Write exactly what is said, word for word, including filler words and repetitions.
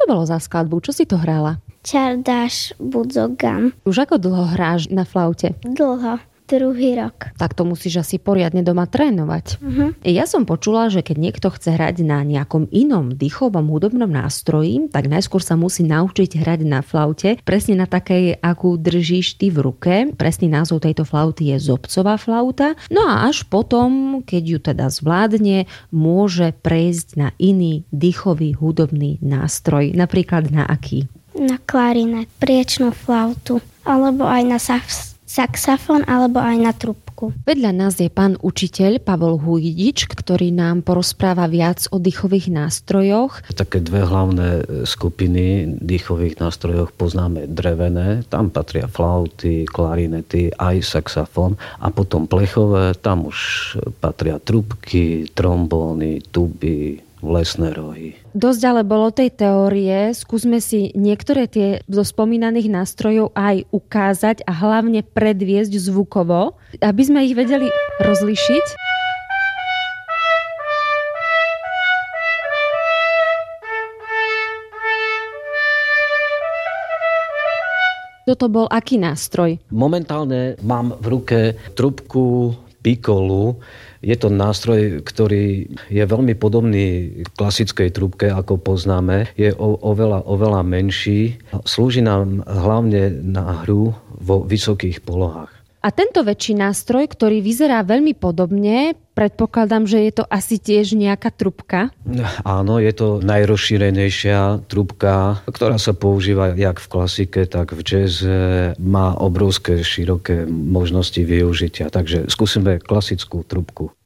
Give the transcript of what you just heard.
bolo za skladbu? Čo si to hrála? Čardáš Budzogan. Už ako dlho hráš na flaute? Dlho. Druhý rok. Tak to musíš asi poriadne doma trénovať. Uh-huh. Ja som počula, že keď niekto chce hrať na nejakom inom dýchovom hudobnom nástroji, tak najskôr sa musí naučiť hrať na flaute, presne na takej, akú držíš ty v ruke. Presný názov tejto flauty je zobcová flauta. No a až potom, keď ju teda zvládne, môže prejsť na iný dýchový hudobný nástroj. Napríklad na aký? Na klarinet, priečnú flautu, alebo aj na sax. saxofón alebo aj na trúbku. Vedľa nás je pán učiteľ Pavol Hujdič, ktorý nám porozpráva viac o dýchových nástrojoch. Také dve hlavné skupiny dýchových nástrojoch poznáme drevené, tam patria flauty, klarinety, aj saxofón a potom plechové, tam už patria trúbky, trombóny, tuby, lesné rohy. Dosť ale bolo tej teórie, skúsme si niektoré tie zo spomínaných nástrojov aj ukázať a hlavne predviesť zvukovo, aby sme ich vedeli rozlišiť. Toto bol aký nástroj? Momentálne mám v ruke trúbku pikolu. Je to nástroj, ktorý je veľmi podobný klasickej trúbke, ako poznáme. Je o, oveľa, oveľa menší. Slúži nám hlavne na hru vo vysokých polohách. A tento väčší nástroj, ktorý vyzerá veľmi podobne, predpokladám, že je to asi tiež nejaká trúbka? Áno, je to najrozšírenejšia trúbka, ktorá sa používa jak v klasike, tak v jazze. Má obrovské, široké možnosti využitia. Takže skúsime klasickú trúbku.